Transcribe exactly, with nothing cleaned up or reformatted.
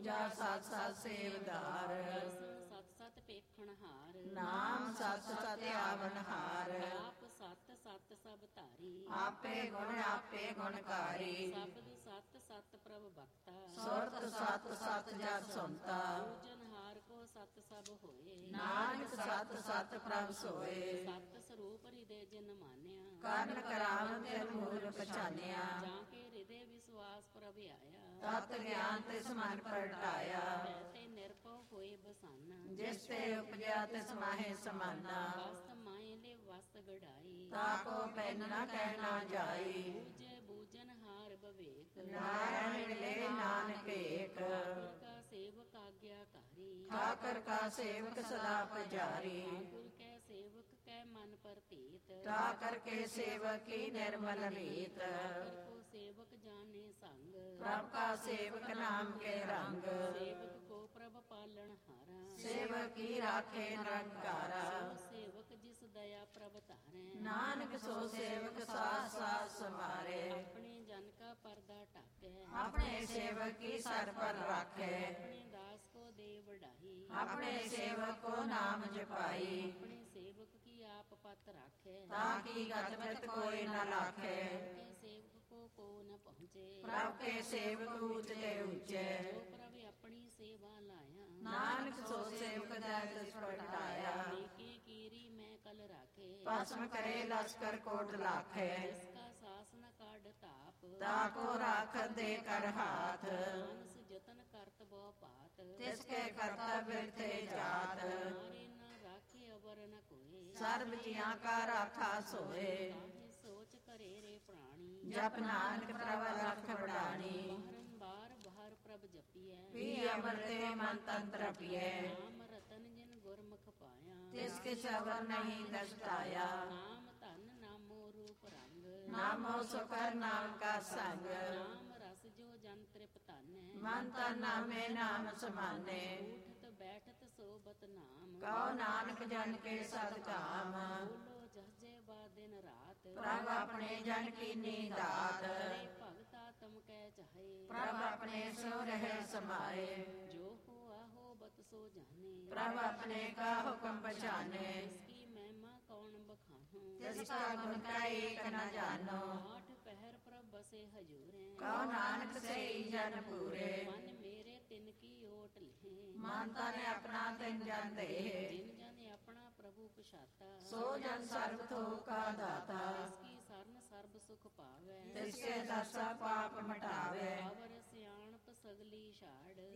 ਦੂਜਾ ਸਤ ਸਤ ਸੇਵਦਾਰ। ਸਤ ਸਤ ਪੇਖਣ ਹਾਰ। ਨਾਮ ਸਤ ਸਤ ਆਵਨ ਹਾਰ। ਆਪ ਸਤ ਸਤ ਸਭ ਧਾਰੀ। ਆਪੇ ਗੁਣ ਆਪੇ ਗੁਣਕਾਰੀ। ਸ਼ਬਦ ਸਤ ਸਤ ਪ੍ਰਭ ਭਗਤਾ। ਸੁਰਤ ਸਤ ਸਤ ਜਗ ਸੁਨਤਾ। ਪੂਜਨ ਹਾਰ ਕੋ ਸਤ ਸਭ ਹੋਏ। ਨਾਨਕ ਸਤ ਸਤ ਪ੍ਰਭ ਸੋਏ। ਸਤ ਸਰੂਪ ਹਿਰਦੇ ਜਿਨ ਮਾਨਿਆ। ਕਰਨ ਕਰਾਵਨ ਤੇ ਮੂਲ ਪਛਾਨਿਆ। ਜਾਂ ਕੇ ਹਿਰਦੇ ਵਿਸ਼ਵਾਸ ਪ੍ਰਭ ਆਇਆ। ਤਤ ਗਿਆਨ ਤਿਸ ਮਨ ਪ੍ਰਗਟਾਇਆ। ਤੇ ਨਿਰਭਉ ਹੋਏ ਬਸਾਨਾ। ਜਿਸ ਤੇ ਉਪਜਿਆ ਤਿਸ ਮਾਹੇ ਸਮਾਨਾ। ਵਸਤ ਮਾਏ ਲੈ ਵਸਤ ਗੜਾਈ। ਤਾਕੋ ਪੈਨ ਨਾ ਕਹਿ ਨਾ ਜਾਈ। ਬੂਝੇ ਬੂਝਨ ਹਾਰ ਬਵੇਕ। ਨਾਰਾਇਣ ਮਿਲੇ ਨਾਨਕ ਏਕ। ਗੁਰ ਕਾ ਸੇਵਕ ਆਗਿਆਕਾਰੀ। ਠਾਕਰ ਕਾ ਸੇਵਕ ਸਦਾ ਪੁਜਾਰੀ। ਗੁਰ ਕੈ ਸੇਵਕ ਕੈ ਮਨ ਪ੍ਰਤੀਤ। ਠਾਕਰ ਕੇ ਸੇਵਕ ਕੀ ਨਿਰਮਲ ਰੀਤ। ਠਾਕਰ ਕੋ ਸੇਵਕ ਜਾਣੇ ਸੰਗ। ਪ੍ਰਭ ਕਾ ਸੇਵਕ ਨਾਮ ਕੇ ਰੰਗ। ਸੇਵਕ ਕੋ ਪ੍ਰਭ ਪਾਲਣ ਹਾਰਾ। ਸੇਵਕ ਕੀ ਰਾਖੇ ਨਿਰੰਕਾਰਾ। ਸੋ ਸੇਵਕ ਜਿਸ ਦਇਆ ਪ੍ਰਭ ਧਾਰੈ। ਨਾਨਕ ਸੋ ਸੇਵਕ ਸਾਥ ਸਾਥ ਸਮਾਰੇ। ਆਪਣੇ ਜਨ ਕਾ ਪਰਦਾ ਢਾਕੈ। ਆਪਣੇ ਸੇਵਕ ਕੀ ਸਰ ਪਰ ਰਾਖੇ। ਆਪਣੇ ਦਾਸ ਕੋ ਦੇ ਵਡਾਈ। ਆਪਣੇ ਸੇਵਕ ਕੋ ਨਾਮ ਜਪਾਈ। ਆਪਣੇ ਸੇਵਕ ਕੀ ਆਪ ਪਤ ਰਾਖੈ। ਤਾਕੀ ਗਤ ਪਿਤ ਕੋਈ ਨ ਲਾਖੇ। ਕੇ ਸੇਵਕ ਕੋ ਕੋ ਨ ਪਹੁੰਚੇ। ਪ੍ਰਭ ਕੇ ਸੇਵਕ ਊਚੇ ਊਚੇ। ਜੋ ਪ੍ਰਭ ਆਪਣੀ ਸੇਵਾ ਲਾਇਆ। ਨਾਨਕ ਸੋ ਸੇਵਕ ਦਾ ਤਿਸ ਪ੍ਰਗਟਾਇਆ। ਨੇਕੀ ਕੀਰੀ ਮੈਂ ਕਲ ਰਾਖੇ। ਭਸਮ ਕਰੇ ਲਸਕਰ ਕੋਟ ਲਾਖੇ। ਜਿਸ ਕਾ ਸਾਸ ਨ ਕਾਢ ਤਾਪ। ਤਾਕੋ ਰਾਖ ਦੇ ਕਰ ਹਾਥ। ਮਾਨਸ ਜਤਨ ਕਰਤ ਬਹੁ ਪਾਤ। ਤਿਸ ਕੇ ਕਰਤਾ ਬਿਰਥੇ ਜਾਤ। ਮਾਰੇ ਨ ਰਾਖੇ ਅਵਰ ਨ ਕੋਏ। ਸਰਬ ਜੀਆਂ ਕਾ ਰਾਖਾ ਸੋਏ। ਤਾਹੇ ਸੋਚ ਕਰੇ ਰੇ ਪ੍ਰਾਣੀ। ਜਪ ਨਾਨਕ ਪ੍ਰਭ ਲਖ ਵਡਾਣੀ। ਬਾਰੰਬਾਰ ਬਾਹਰ ਪ੍ਰਭ ਜਪੀਐ। ਪੀ ਅਮਰਤੇ ਮਨ ਤੰਤਰ ਪੀਏ। ਨਾਮ ਰਤਨ ਜਿਨ ਗੁਰਮੁਖ ਪਾਇਆ। ਤਿਸ ਕੇ ਸਬਰ ਨਹੀਂ ਦਸਤਾਇਆ। ਨਾਮ ਧਨ ਨਾਮੋ ਰੂਪ ਰੰਗ। ਨਾਮੋ ਸੁਖਰ ਨਾਮ ਕਾ ਸੰਗ। ਨਾਮ ਰਸ ਜੋ ਜਨ ਤ੍ਰਿਪਤ ਧਨੈ। ਮਨ ਤਨ ਨਾਮੇ ਨਾਮ ਸਮਾਨੇ। ਉਠਤ ਬੈਠਤ ਸੋਬਤ ਨਾਮ। ਕਉ ਨਾਨਕ ਜਨ ਕੇ ਸਦ ਕਾਮ। ਬੋਲੋ ਜਹਜੇ ਬਾ ਦਿਨ ਰਾਤ। ਪ੍ਰਭ ਆਪਣੇ ਜਨ ਕੀਨੀ ਦਾਤ। ਕਰੇ ਭਗਤਾ ਤਮ ਕੈ ਚਾਹੇ। ਪ੍ਰਭ ਆਪਣੇ ਸੋ ਰਹੇ ਸਮਾਏ। ਜੋ ਹੋਆ ਹੋਬਤ ਸੋ ਜਾਣੇ। ਪ੍ਰਭ ਆਪਣੇ ਕਾ ਹੁਕਮ ਪਛਾਨੇ। ਇਸ ਕੀ ਮਹਿਮਾ ਕੌਣ ਬਖਾਨੋ। ਤਿਸ ਕਾ ਗੁਣ ਕਾ ਏਕ ਨ ਜਾਨੋ। ਆਠ ਪਹਿਰ ਪ੍ਰਭ ਬਸੇ ਹਜੂਰੇ। ਕਉ ਨਾਨਕ ਸਈ ਜਨ ਪੂਰੇ। ਮਨ ਮੇਰੇ ਤਿਨ ਕੀ ਓਟ ਲਹੇ। ਮਨ ਤਨ ਆਪਣਾ ਤਿਨ ਜਨ ਦੇ। ਜਿਨ ਜਨ ਆਪਣਾ ਪ੍ਰਭੂ ਪਛਾਤਾ। ਸੋ ਜਨ ਸਰਬ ਥੋ ਕਾ ਦਾਤਾ। ਇਸ ਕੀ ਸਰਨ ਸਰਬ ਸੁਖ ਪਾਵੈ। ਤਿਸ ਕੇ ਦਸਾ ਪਾਪ ਮਟਾਵੇ। ਅਵਰ ਸਿਆਣਪ ਸਗਲੀ ਛਾੜ।